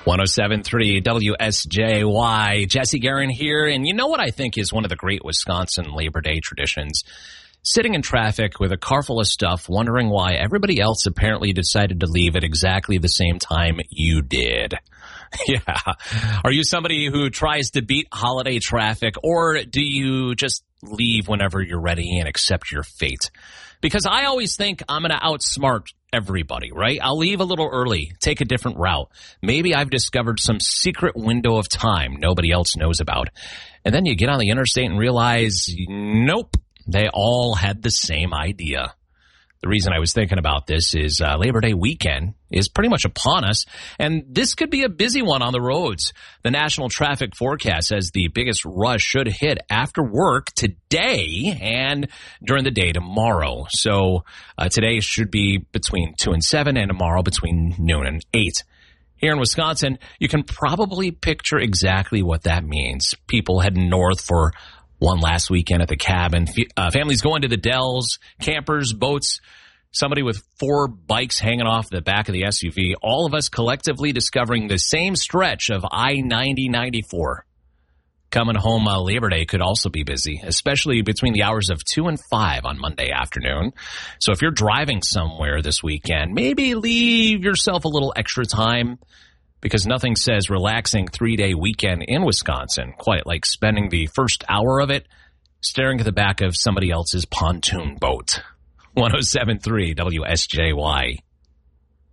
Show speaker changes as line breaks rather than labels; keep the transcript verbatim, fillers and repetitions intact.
one oh seven point three W S J Y. Jesse Guerin here. And you know what I think is one of the great Wisconsin Labor Day traditions? Sitting in traffic with a car full of stuff, wondering why everybody else apparently decided to leave at exactly the same time you did. Yeah. Are you somebody who tries to beat holiday traffic, or do you just leave whenever you're ready and accept your fate? Because I always think I'm going to outsmart everybody, right? I'll leave a little early, take a different route. Maybe I've discovered some secret window of time nobody else knows about. And then you get on the interstate and realize, nope, they all had the same idea. The reason I was thinking about this is uh, Labor Day weekend is pretty much upon us, and this could be a busy one on the roads. The national traffic forecast says the biggest rush should hit after work today and during the day tomorrow. So uh, today should be between two and seven, and tomorrow between noon and eight. Here in Wisconsin, you can probably picture exactly what that means. People heading north for one last weekend at the cabin, uh, families going to the Dells, campers, boats, somebody with four bikes hanging off the back of the S U V, all of us collectively discovering the same stretch of I ninety ninety-four. Coming home uh, Labor Day could also be busy, especially between the hours of two and five on Monday afternoon. So if you're driving somewhere this weekend, maybe leave yourself a little extra time, because nothing says relaxing three-day weekend in Wisconsin quite like spending the first hour of it staring at the back of somebody else's pontoon boat. one oh seven point three W S J Y.